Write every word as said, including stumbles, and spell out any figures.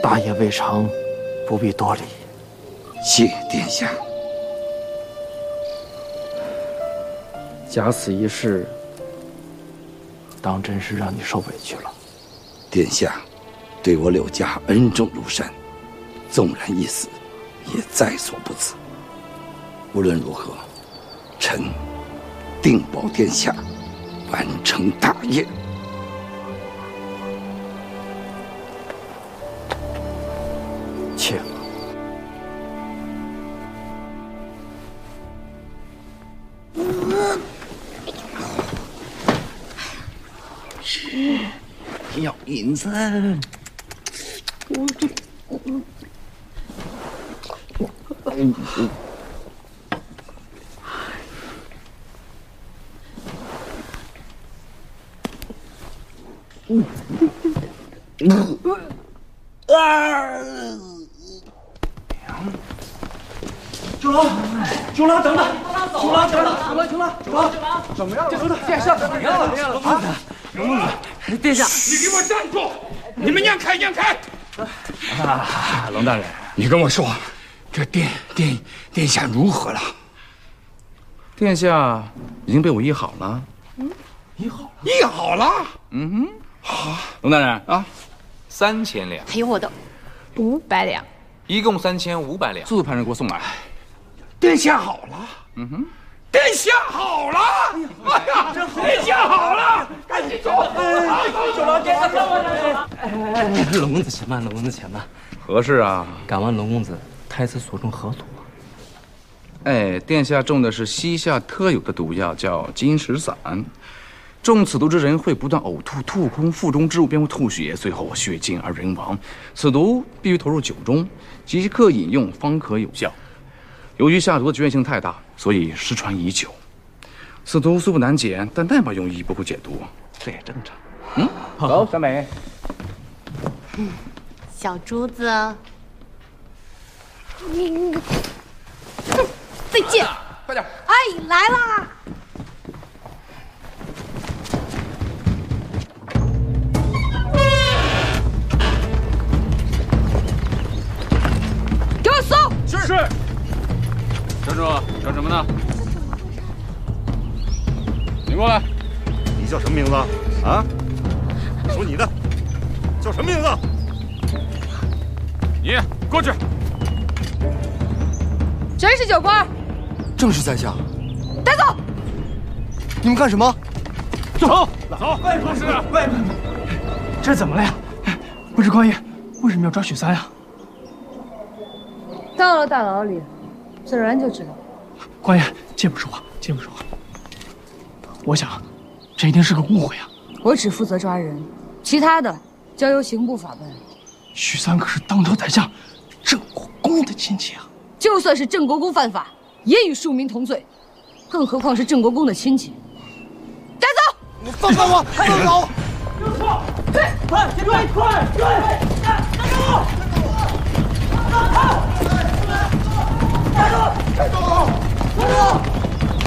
大业未成，不必多礼。 谢殿下。 假死一事，当真是让你受委屈了。 殿下对我柳家恩重如山，纵然一死，也在所不辞。无论如何，臣定保殿下完成大业。 且吧。 是，要银子。我这，嗯嗯。嗯嗯啊！ 九郎，九郎，等等！九郎，等等！九郎，九郎，九郎，怎么样？这殿下怎么样了？龙公子，龙公子，殿下， 你给我站住！你们让开，让开！ 啊，龙大人， 你跟我说，这殿殿殿下如何了？ 殿下已经被我医好了。 嗯，医好了，医好了。 嗯哼，好，龙大人啊， 三千两， 还有我的五百两， 一共三千五百两。 速速派人给我送来。 殿下好了。 嗯哼， 殿下好了！哎呀，殿下好了！赶紧走！ 九郎，殿下等我了！哎，龙公子且慢，龙公子且慢。 何事啊？ 敢问龙公子，太子所中何毒？ 哎，殿下中的是西夏特有的毒药，叫金石散。中此毒之人会不断呕吐，吐空腹中之物便会吐血，最后血尽而人亡。此毒必须投入酒中，即刻饮用方可有效。由于下毒的局限性太大，所以失传已久。此毒虽不难解，但耐把用医不会解毒，这也正常。嗯，走，小美。 嗯，小珠子， 你，再见， 快点！ 哎，来啦！给我搜！ 是是。站住！干什么呢？你过来。 你叫什么名字？啊？说你的，叫什么名字？ 你过去。 谁是酒官？ 正是在下。 带走！ 你们干什么？ 走走！外公是外。 这怎么了呀？不知官爷为什么要抓许三呀？ 到了大牢里。自然就知道。 官爷，借不说话，借不说话。我想，这一定是个误会啊。 我只负责抓人，其他的交由刑部法办。 许三可是当朝宰相郑国公的亲戚啊！ 就算是郑国公犯法，也与庶民同罪，更何况是郑国公的亲戚。带走！ 你放开我！放开我！ 有错！对，快，对，快，对，带走！带走！带走！带走！带走！